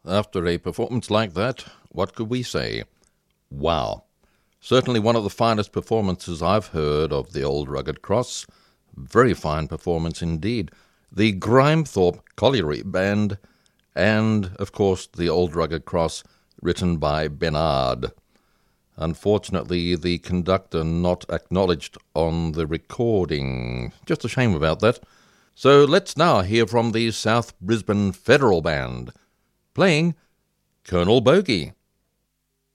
after a performance like that, what could we say? Wow. Certainly one of the finest performances I've heard of the Old Rugged Cross. Very fine performance indeed. The Grimethorpe Colliery Band, and, of course, the Old Rugged Cross, written by Bernard. Unfortunately, the conductor not acknowledged on the recording. Just a shame about that. So let's now hear from the South Brisbane Federal Band, playing Colonel Bogey.